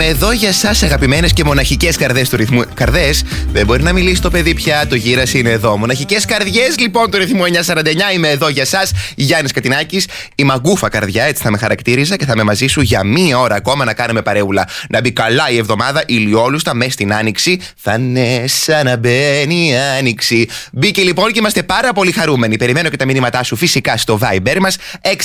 Είμαι εδώ για εσάς, αγαπημένες και μοναχικές καρδιές του ρυθμού. Καρδιές, δεν μπορεί να μιλήσει το παιδί πια, το γύρας είναι εδώ. Μοναχικές καρδιές λοιπόν του ρυθμού 949, είμαι εδώ για εσάς, Γιάννης Κατινάκης. Η μαγκούφα καρδιά, έτσι θα με χαρακτήριζα και θα είμαι μαζί σου για μία ώρα ακόμα να κάνουμε παρεούλα. Να μπει καλά η εβδομάδα, ηλιόλουστα, μες στην άνοιξη. Θα είναι σαν να μπαίνει η άνοιξη. Μπήκε λοιπόν και είμαστε πάρα πολύ χαρούμενοι. Περιμένω και τα μηνύματά σου φυσικά στο Viber μας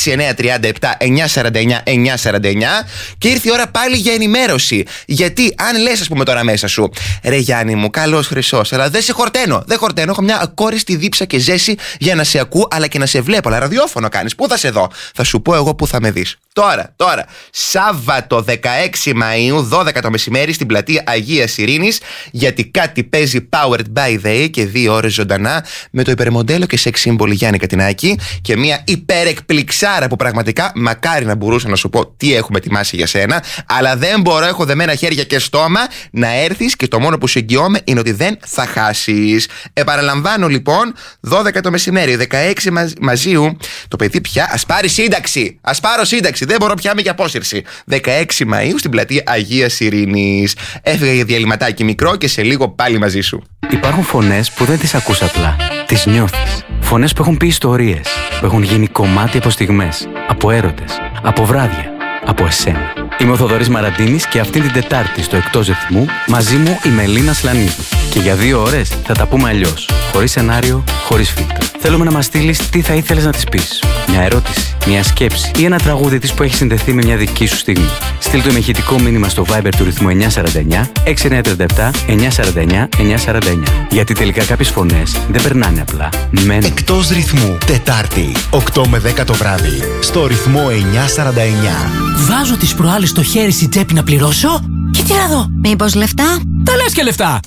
6937 949 949. Και ήρθε η ώρα πάλι για ενημέρωση. Γιατί αν λες, ας πούμε τώρα μέσα σου, ρε Γιάννη μου, καλός χρυσός, αλλά δεν σε χορταίνω. Δεν χορταίνω. Έχω μια ακόριστη δίψα και ζέση για να σε ακούω αλλά και να σε βλέπω. Αλλά ραδιόφωνο κάνεις. Πού θα σε δω? Θα σου πω εγώ πού θα με δεις. Τώρα, Σάββατο 16 Μαΐου, 12 το μεσημέρι, στην πλατεία Αγίας Ειρήνης, γιατί κάτι παίζει Powered by the A και 2 ώρες ζωντανά με το υπερμοντέλο και σεξ σύμβολο Γιάννη Κατινάκη και μια υπερεκπληξάρα που πραγματικά μακάρι να μπορούσα να σου πω τι έχουμε ετοιμάσει για σένα, αλλά δεν μπορώ, έχω δεμένα χέρια και στόμα, να έρθεις και το μόνο που σου εγγυώμαι είναι ότι δεν θα χάσεις. Επαναλαμβάνω λοιπόν, 12 το μεσημέρι, 16 Μαΐου, το παιδί πια ας πάρει σύνταξη. Ας πάρω σύνταξη. Δεν μπορώ πια, είμαι για απόσυρση. 16 Μαΐου στην πλατεία Αγίας Ειρήνης. Έφυγα για διαλυματάκι μικρό και σε λίγο πάλι μαζί σου. Υπάρχουν φωνές που δεν τις ακούς απλά. Τις νιώθεις. Φωνές που έχουν πει ιστορίες, που έχουν γίνει κομμάτι από στιγμές, από έρωτες, από βράδια, από εσένα. Είμαι ο Θοδωρής Μαραντίνης και αυτήν την Τετάρτη στο Εκτός Ρυθμού μαζί μου η Μελίνα Σλανίδου. Και για 2 ώρες θα τα πούμε αλλιώς. Χωρίς σενάριο, χωρίς φίλτρο. Θέλουμε να μας στείλεις τι θα ήθελες να της πεις. Μια ερώτηση, μια σκέψη ή ένα τραγούδι της που έχει συνδεθεί με μια δική σου στιγμή. Στείλ το με ηχητικό μήνυμα στο Viber του ρυθμού 949 6937 949 949. Γιατί τελικά κάποιες φωνές δεν περνάνε απλά. Μένουν. Εκτός Ρυθμού, Τετάρτη, 8 με 10 το βράδυ, στο ρυθμό 949. Βάζω τις προάλλες στο χέρι στη τσέπη να πληρώσω και τι να δω. Μήπως λεφτά? Τα λες και λεφτά.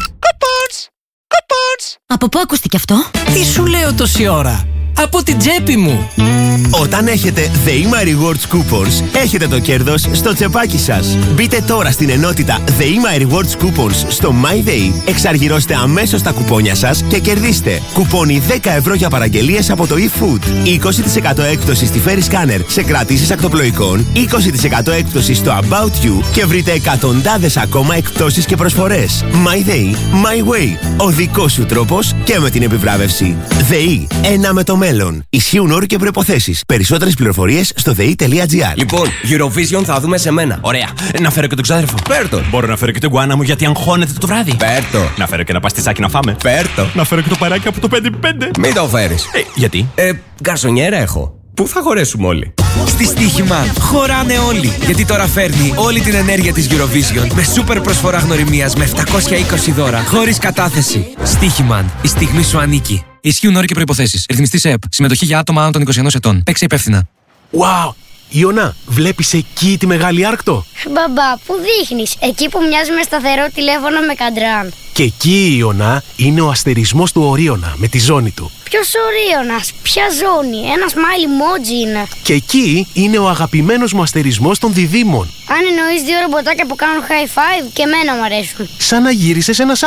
Από πού ακούστηκε αυτό? Τι σου λέω τόση ώρα? Από την τσέπη μου. Όταν έχετε The Ima Rewards Coupons, έχετε το κέρδος στο τσεπάκι σας. Μπείτε τώρα στην ενότητα The Ima Rewards Coupons στο MyDay, εξαργυρώστε αμέσως τα κουπόνια σας και κερδίστε κουπόνι 10 ευρώ για παραγγελίες από το eFood, 20% έκπτωση στη Ferry Scanner σε κρατήσεις ακτοπλοϊκών, 20% έκπτωση στο About You και βρείτε εκατοντάδες ακόμα εκπτώσεις και προσφορές. MyDay, My Way, ο δικός σου τρόπος και με την επιβράβευση. ΔΕΗ, ένα με το μέλλον. Ισχύουν όροι και προϋποθέσεις. Περισσότερες πληροφορίες στο dei.gr. Λοιπόν, Eurovision θα δούμε σε μένα. Ωραία. Να φέρω και τον ξάδερφο. Πέρτο. Μπορώ να φέρω και τον γκουάνα μου γιατί αγχώνεται το βράδυ. Πέρτο. Να φέρω και ένα παστισάκι να φάμε. Πέρτο. Να φέρω και το παράκι από το 5x5. Μην το φέρεις. Γιατί? Γκαρσονιέρα έχω. Πού θα χωρέσουμε όλοι? Στη Στοίχημα χωράνε όλοι. Γιατί τώρα φέρνει όλη την ενέργεια της Eurovision με σούπερ προσφορά γνωριμίας με 720 δώρα χωρίς κατάθεση. Στοίχημαν. Η στιγμή σου ανήκει. Ισχύουν όροι και προϋποθέσεις. Ρυθμιστής ΕΕΠ. Συμμετοχή για άτομα άνω των 21 ετών. Παίξε υπεύθυνα. Wow! Ιωνά, βλέπεις εκεί τη Μεγάλη Άρκτο? Μπαμπά, πού δείχνεις? Εκεί που μοιάζει με σταθερό τηλέφωνο με καντράν. Και εκεί, Ιωνά, είναι ο αστερισμός του Ορίωνα με τη ζώνη του. Ποιος Ορίωνας? Ποια ζώνη? Ένα smile emoji είναι. Και εκεί είναι ο αγαπημένος μου αστερισμός των διδήμων. Αν εννοείς 2 ρομποτάκια που κάνουν high five, και εμένα μου αρέσουν. Σαν να γύρισες ένα